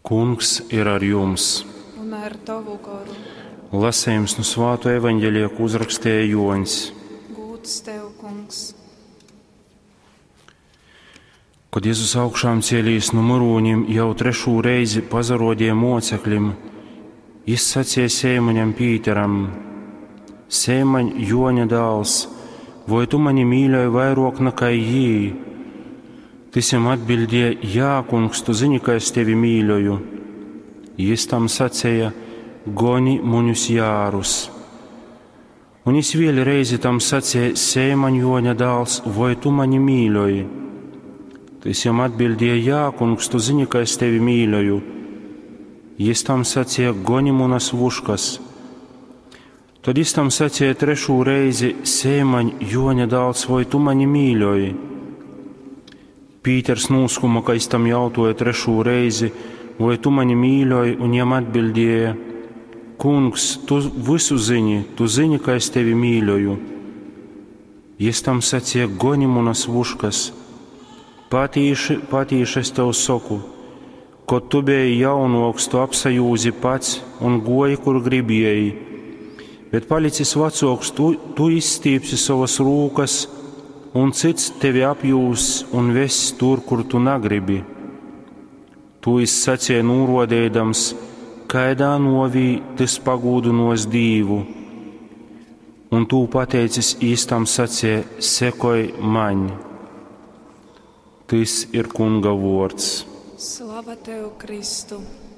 Kungs ir ar jums. Un ar tavu garu. Lasījums no Svēto evaņģēlija, ko uzrakstīja Joņs. Gūts tev, Kungs. Kad Jēzus augšām cēlīs no murūņiem jau trešo reizi pazarodīja mocekļiem, Jis sacīja Sēmaņam Pīteram: Sēmaņ, Joņa dēls, vai tu mani mīļoji vairāk nekā jī? Tas jam atbildēja: Jā, Kungs, tu zini, ka es tevi mīļoju. Jis tam sacīja: Goni muņus jārus. Un Jis vēl reizi tam sacīja: Sēmaņ, Joņa dēls, vai tu mani mīļoji? Tas jam atbildēja: Jā, Kungs, tu zini, ka es tevi mīļoju. Jis tam sacīja: Goni munas vuškas. Tad Jis tam sacīja trešo reizi: Sēmaņ, Joņa dēls, vai tu mani mīļoji? Pīters nūskuma, ka es tam jautāju trešo reizi: vai tu mani mīļoji? Un jam atbildēja: Kungs, tu visu zini, tu zini, ka es tevi mīļoju. Jis tam sacīja: Goni munas vuškas. Patīši es tev saku, kad tu biji jaunoks, tu apsajūzi pats un goji, kur gribēji, bet palicis vecāks, tu izstīpsi savas rūkas, un cits tevi apjūs un ves tur, kur tu negribi. Tu izsacīja nūrodēdams, kaidā novī tas pagūdinos Dīvu, un tu pateicis īstam sacīja: sekoj man. Tas ir Kunga vārds. Slava tev, Kristu!